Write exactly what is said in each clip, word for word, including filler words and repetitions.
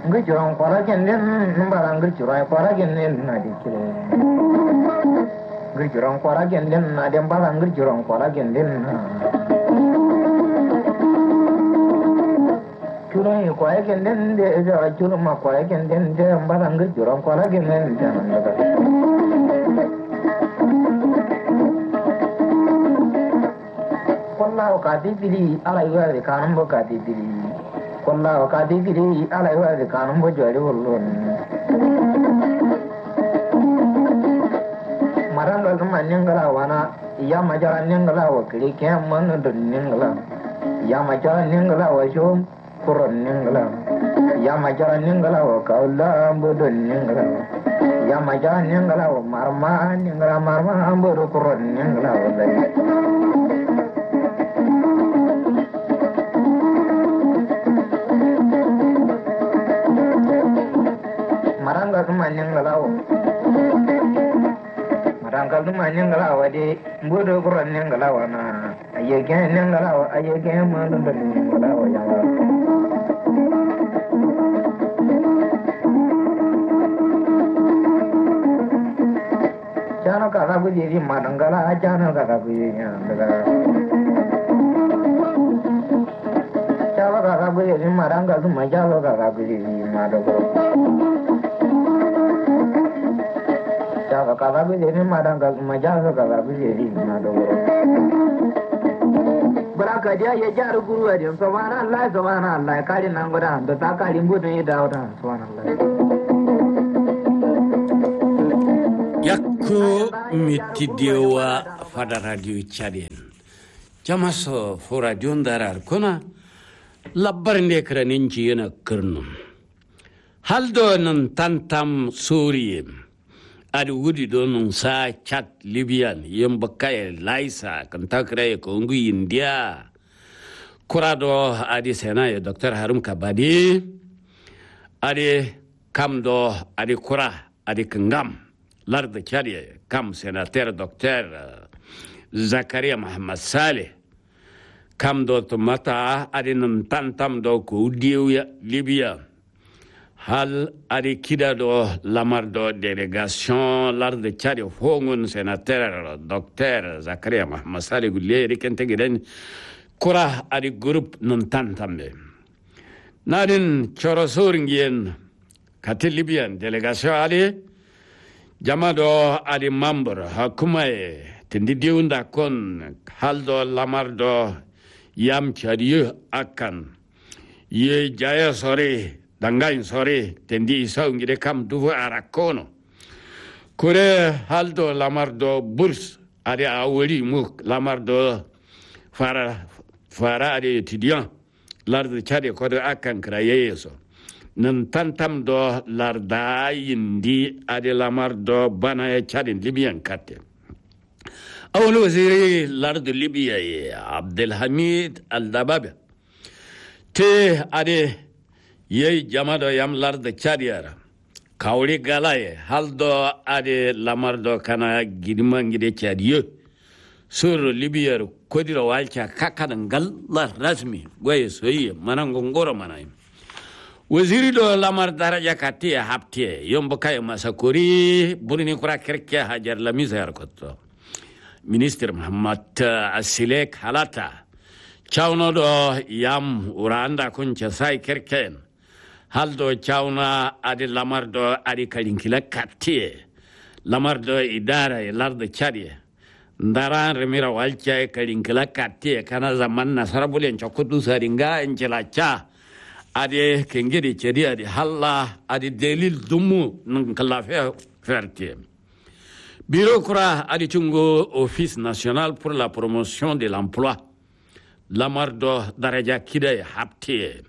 Gijuran kwarakin din baran gijuran kwarakin din na dikire gijuran kwarakin din na den baran gijuran kwarakin din na Curan kwarakin din da ja curma kwarakin din da baran gijuran kwarakin din da nan daga Wallahu kadibili ala yuwa de kanum bo kadibili Wallahu kadibili ala yuwa de kanum bo jari wollon Maranga kuma ningala wana ya majara ningala wa kiri kyan manu dun ningala ya majara ningala wa shom kuron ningala ya majara ningala wa kaula ambo dun ningala ya majara ningala wa marma ningala marma ambo do kuron ningala wa dari Maranga kuma ningala wa Maranga kuma ningala wa de mbodo kuron ningala wa na ayege ningala wa ayege manu dun ningala wa ya Jana kaka bujiri madangala jana kaka bujiri madangala Java kaka bujiri madangala cuma java kaka bujiri madangala Java kaka bujiri madangala cuma java kaka bujiri madangala Beraka dia ya jaru guru aja subhanallah subhanallah kali nanggoda ando tak kali mbudu ida ora subhanallah Yakko mittidewa fada radio Chadien jamaso fo radio ndarar kona labbarnde kraninci yana kurnum haldo nan tantam suriyem adi wudi do nun sa chat libyan yemba kay laisa kan takre ko ngu india kurado adi sena ya dr harum kabadi adi kamdo adi kura adi kengam larde chadiye kam senateur docteur Zakaria Muhammad Saleh kam do to mata adi nun tantam do ko diya libya hal adi kida do lamar do délégation larde chadi fongun senateur docteur Zakaria Muhammad Saleh gulle rikente gidan kura adi groupe nun tantambe nadin choro soringien katil libyan délégation adi Jamado adi member hakumae tindi diunda kon haldo lamardo yam chadiyo akan ye jaya sore dangain sore tindi saungide kam duvo arakono kore haldo lamardo burs adi awoli muk lamardo fara fara adi étudiant lardo chadi kodo akan krayeso nan tantam do larda yindi ade lamar do bana e chadin libyan katte awol waziri lard libya abdel hamid al dabab te ade ye jamado yam lard chadiara kawli galaye haldo ade lamar do kana gidmangide chadiyo sur libya kodiro walcha kakadan gal la rasmi goye soyi manango ngoro manay waziri do lamar daraja kati hapti yombo kay masakuri burini kura kerke hajar la misar kotto minister Muhammad Asilek halata chawno do yam uranda kuncha sai kerken haldo chawna adi lamar do adi kalinkila kati lamar do idara lardo chadi ndaran remira walcha kalinkila kati kana zaman nasarabulen chokudu saringa enjela cha ade kengedi chedi ade halla ade delil dumu nung kalafe ferte bureau kura ade chungo office national pour la promotion de l'emploi lamardo daraja kida hapte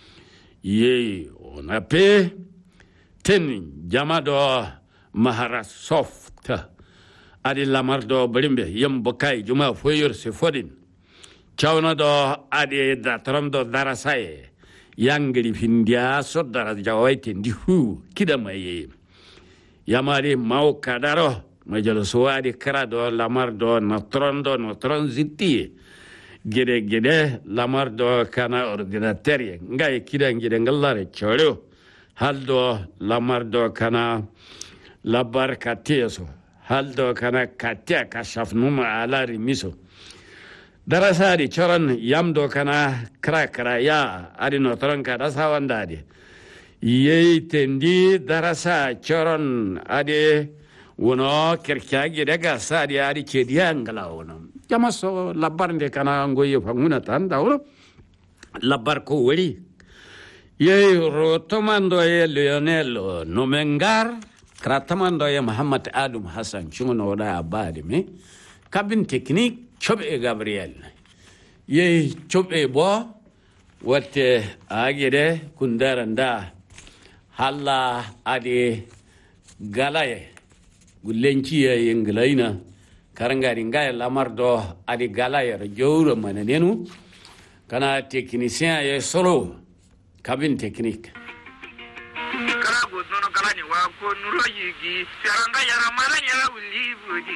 ye on a pe ten jamado mahara soft ade lamardo brimbe yembo kay juma foyor se fodin chawna do ade datramdo darasaye yangri findia sodara jawaite ndi hu kidamaye yamari mau kadaro majalo soadi krado lamardo notrondo notronziti gede gede lamardo kana ordinateur ngai kidangide ngallare choro haldo lamardo kana labar kateso haldo kana katia kashafnuma alari miso darasa di choran yamdo kana kra kra ya adi notoran ka dasa wandade yei tendi darasa choran adi wono kerkyagi daga sadi adi chediangala wono jamaso labar de kana ngoye fanguna tanda wono labar ko weli yei rotomando ye Lionel Nomengar kratamando ye Muhammad Adum Hassan chungo da abadi me cabine technique chobe Gabriel ye chobe bo wate agire kundaranda halla ade galaye gulenci ye inglaina karangari ngaya lamardo ade galaye jowro mananenu kana technicien ye solo cabine technique kala go nono kala ni wa ko nuro yigi saranga yara mala nyala wuli budi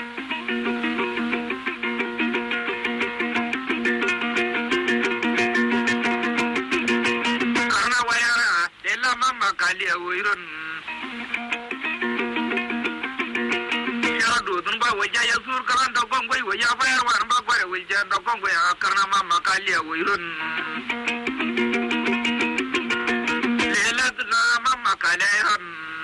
kana wayara dela mama kali awiron ya do dun ba waja ya sur kala ndo gongoi waya bayar war ba gore wija ndo gongoi kana mama kali awiron Kalairan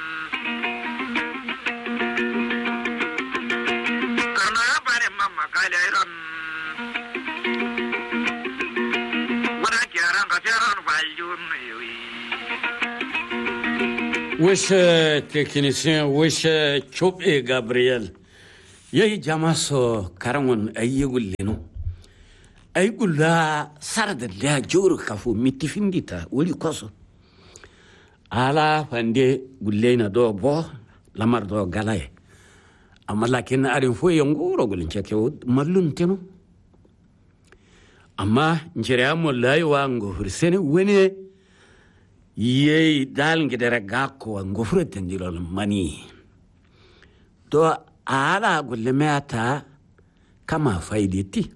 karena bare mama kalairan wara kiaran kafiaran valjun yoy wesh technicien wesh chobe Gabriel yey jamaso karangon ayeguleno aygulla sarda la jor kafu mitifindita woli koso ala fande gullena do bo lamar do galaye amma lakin arin fo yongoro gulin ceke mallun teno amma njere amo lay wango fursene wene yey dal ngedere gakko wango fureten dilol mani to ala gulle meta kama faiditi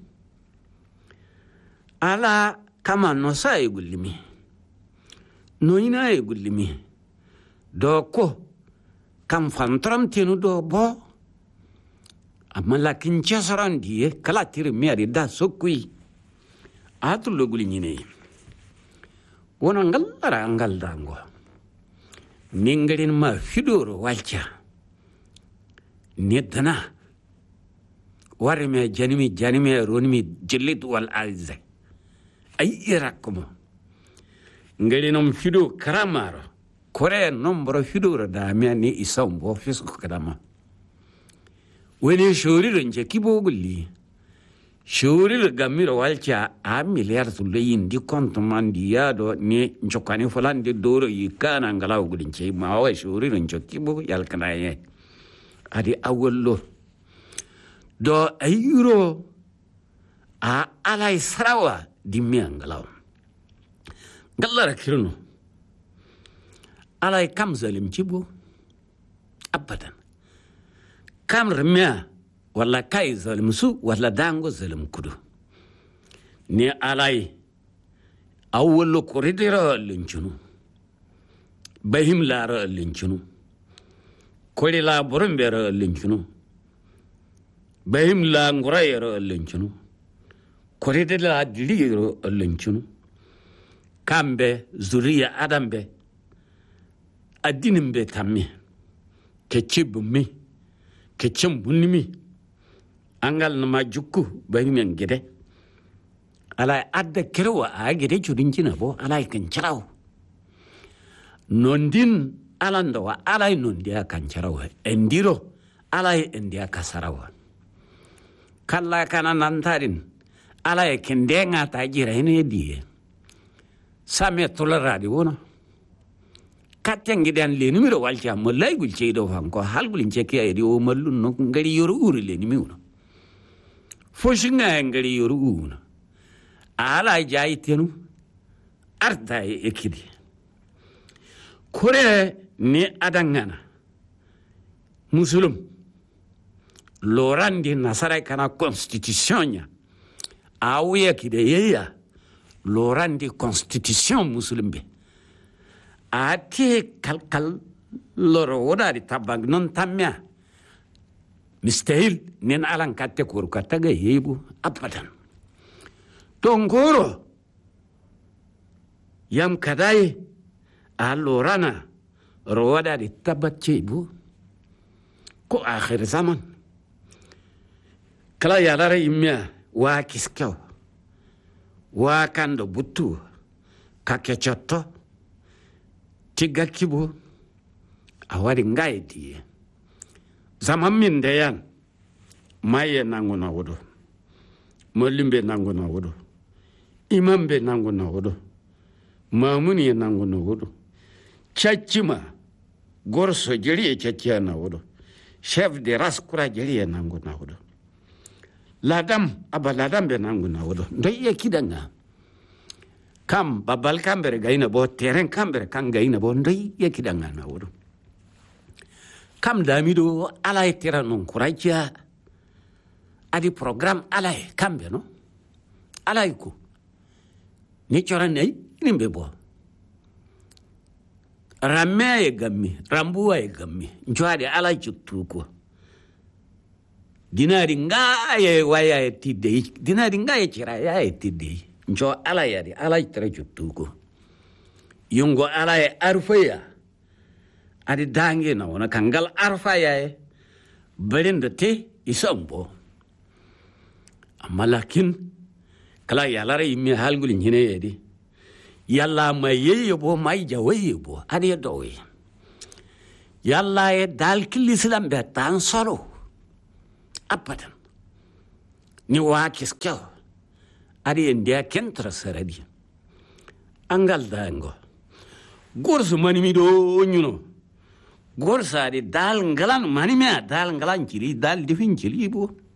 ala kama no sai gullimi no ina e gullimi do ko kam fantram tenu do bo amma lakin chasaran die kala tir miari da sokui atul lo gulini ne wona ngallara ngal dango ningalin ma fidoro walcha nedana warme janimi janimi ronimi jellit wal azza ay irakumo ngalinom fido karamaro kore nombro fido da miani isombo fisko kadama wene shori renje kibo gulli shori gamiro walcha a miliar sulle indi konto mandi yado ne njokani folande doro yikana ngalaw gudinche ma wa shori renje kibo yalkanaye adi awollo do ayuro a alai sarawa dimmi ngalaw gallara kirno alay kam zalim cibo abadan kam remia wala kay zalim su wala dango zalim kudu ni alay awolo koridira linchunu bahim lara linchunu kori la borumbera linchunu bahim la ngurayera linchunu koridira diliro linchunu kambe zuriya adambe adinimbe tammi kechibumi kechambunimi angal na majukku bahimen gede ala adda kerwa a gede judinjina bo ala kan charaw nondin alando wa ala nondia kan charaw endiro ala endia kasarawa kala kana nantarin ala kendenga tajira ene die same toleradi wona katyangi dan le numero walcha mo lay gul ceydo fanko hal gul ceki ay di o mallun no ngari yoru uri le nimi wona fo shinga ngari yoru una ala jaitenu arda ekidi kore ni adangana musulum lorandi nasara kana constitution awuya kide yeya lorandi constitution musulumbe ati kalkal loro wodari tabang non tamya mustahil nen alan katte kur kataga yebu abadan tongoro yam kadai alorana rowodari tabace bu ko akhir zaman kala yalara imya wa kiskaw wa kando butu kakechotto tiga kibu awari ngai di zaman min dayan maye nangu na wodo molimbe nangu na wodo imambe nangu na wodo mamuni nangu na wodo chachima gorso jeri chachia na wodo chef de race kura jeri nangu na wodo ladam aba ladam be nangu na wodo ndai ya kidanga kam babal kambere gaina bo teren kambere kan gaina bo ndai ya kidanga na wodo kam damido alay tera non kuraja adi program alay kambe no alay ko ni choran nei nimbe bo ramme e gammi rambuwa e gammi njwade alay juttuko dinari ngaye waya e tidde dinari ngaye chira ya e tidde njo alay adi alay tera juttuko yungo alay arfaya adi dange na wana kangal arfa yae berin da te isambo amma lakin kala yalara imi halgul nyine yedi yalla mai yeyebo mai jaweyebo adi dowe yalla e dal kilislam be tan solo abadan ni wa kisko adi ndia kentra saradi angal dango gorsu mani mi do nyuno gorsa di dal ngalan mani mea dal ngalan ciri dal difin ciri bu